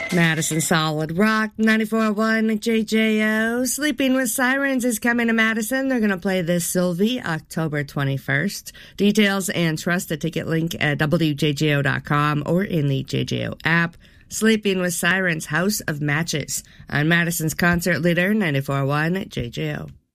Madison Solid Rock 94.1 JJO. Sleeping with Sirens is coming to Madison. They're going to play this Sylvie October 21st. Details and trust the ticket link at WJJO.com or in the JJO app. Sleeping with Sirens, House of Matches on Madison's concert leader 94.1 JJO.